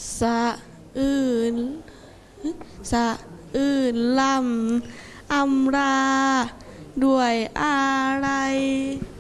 สะอื่นสะอื่นลำอำราด้วยอะไร